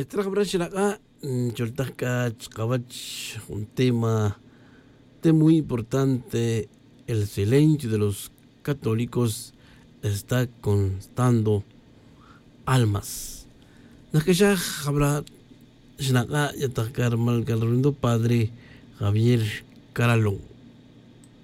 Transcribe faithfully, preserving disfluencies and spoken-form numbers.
un tema de muy importante. El silencio de los católicos está constando almas. Nakaya habrá Shnaka Yatakar Malgalrindo Padre Javier Caralón.